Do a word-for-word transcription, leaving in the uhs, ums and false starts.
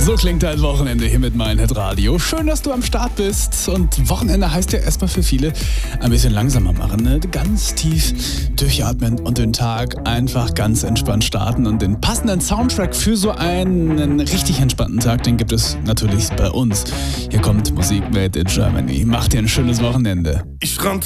So klingt dein Wochenende hier mit Mein Hit Radio. Schön, dass du am Start bist. Und Wochenende heißt ja erstmal für viele ein bisschen langsamer machen. Ne? Ganz tief durchatmen und den Tag einfach ganz entspannt starten. Und den passenden Soundtrack für so einen richtig entspannten Tag, den gibt es natürlich bei uns. Hier kommt Musik Made in Germany. Mach dir ein schönes Wochenende. Ich rannte